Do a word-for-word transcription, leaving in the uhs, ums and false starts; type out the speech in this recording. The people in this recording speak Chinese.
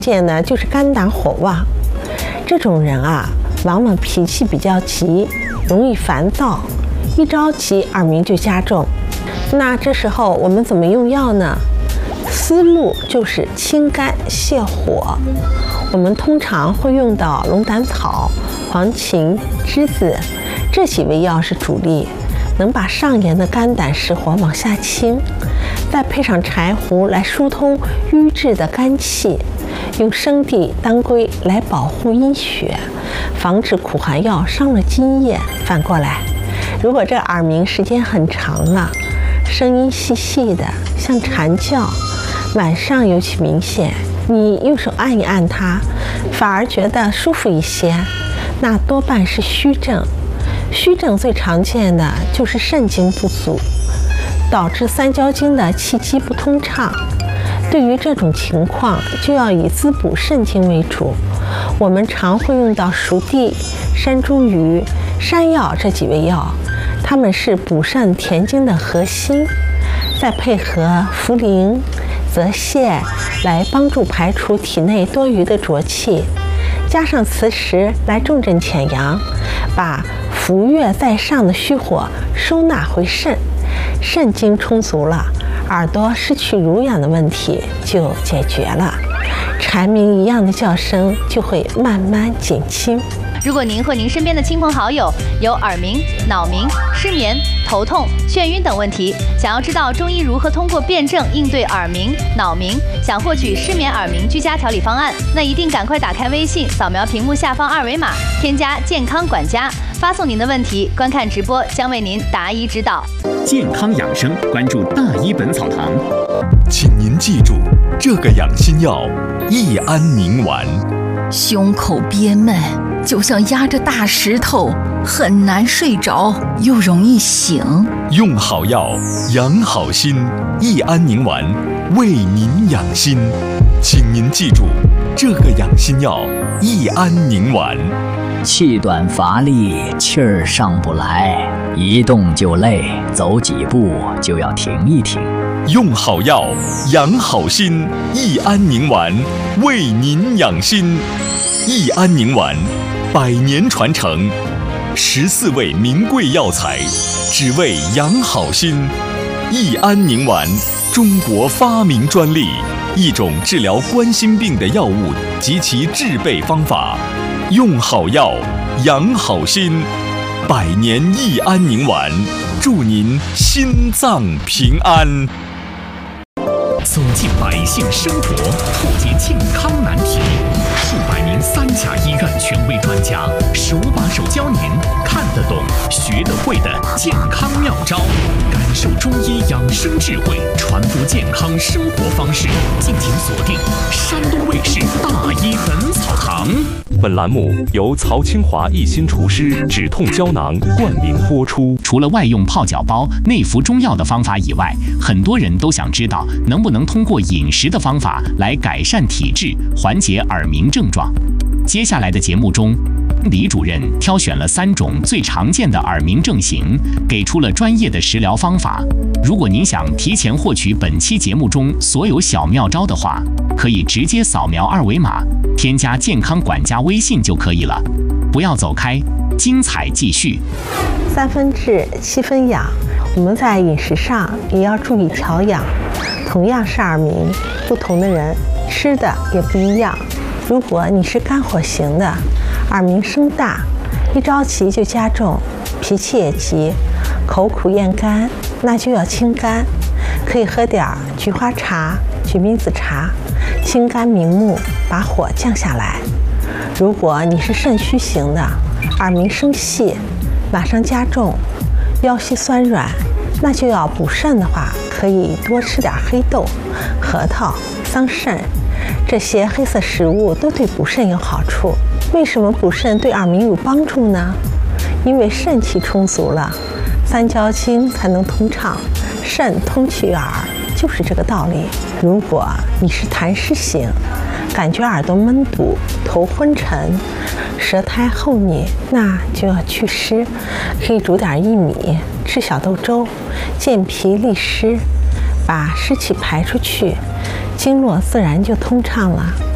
见呢就是肝胆火旺，这种人啊，往往脾气比较急，容易烦躁，一着急耳鸣就加重。那这时候我们怎么用药呢？思路就是清肝泻火。我们通常会用到龙胆草、黄芩、栀子这几味药是主力，能把上炎的肝胆实火往下清，再配上柴胡来疏通瘀滞的肝气，用生地、当归来保护阴血，防止苦寒药伤了津液。反过来，如果这个耳鸣时间很长了，声音细细的像蝉叫，晚上尤其明显，你用手按一按它，反而觉得舒服一些，那多半是虚症。虚症最常见的就是肾精不足，导致三焦经的气机不通畅。对于这种情况，就要以滋补肾精为主。我们常会用到熟地、山茱萸、山药这几味药，它们是补肾填精的核心，再配合茯苓、泽泻来帮助排除体内多余的浊气，加上磁石来重镇潜阳，把浮跃在上的虚火收纳回肾，肾精充足了，耳朵失去濡养的问题就解决了，蝉鸣一样的叫声就会慢慢减轻。 如果您或您身边的亲朋好友有耳鸣、脑鸣、失眠、头痛、眩晕等问题，想要知道中医如何通过辩证应对耳鸣、脑鸣，想获取失眠耳鸣居家调理方案，那一定赶快打开微信，扫描屏幕下方二维码，添加健康管家，发送您的问题，观看直播将为您答疑指导。 健康养生，关注大医本草堂。 请您记住，这个养心药益安宁丸。 胸口憋闷，就像压着大石头，很难睡着，又容易醒。 用好药，养好心，益安宁丸为您养心。请您记住，这个养心药益安宁丸。 气短乏力，气儿上不来，一动就累，走几步就要停一停。 用好药，养好心，益安宁丸为您养心。益安宁丸，百年传承，十四味名贵药材，只为养好心。益安宁丸，中国发明专利，一种治疗冠心病的药物及其制备方法。用好药，养好心，百年益安宁丸，祝您心脏平安。 走进百姓生活，破解健康难题，数百名三甲医院权威专家手把手教您看得懂、学得会的健康妙招，感受中医养生智慧，传播健康生活方式。敬请锁定山东卫视大医本草堂。 本栏目由曹清华一心厨师止痛胶囊冠名播出。 除了外用泡脚包、内服中药的方法以外，很多人都想知道能不能通过饮食的方法来改善体质，缓解耳鸣症状。接下来的节目中，李主任挑选了三种最常见的耳鸣症型，给出了专业的食疗方法。如果您想提前获取本期节目中所有小妙招的话，可以直接扫描二维码，添加健康管家微信就可以了。不要走开，精彩继续。 三分治，七分养，我们在饮食上也要注意调养。同样是耳鸣，不同的人吃的也不一样。如果你是肝火型的，耳鸣声大，一着急就加重，脾气也急，口苦咽干，那就要清肝，可以喝点菊花茶、决明子茶，清肝明目，把火降下来。如果你是肾虚型的，耳鸣声细，马上加重，腰膝酸软，那就要补肾的话，可以多吃点黑豆、核桃、桑葚，这些黑色食物都对补肾有好处。为什么补肾对耳鸣有帮助呢？因为肾气充足了，三焦经才能通畅，肾通气耳，就是这个道理。如果你是痰湿型，感觉耳朵闷堵、头昏沉、舌苔厚腻，那就要祛湿，可以煮点薏米，吃小豆粥，健脾利湿，把湿气排出去，经络自然就通畅了。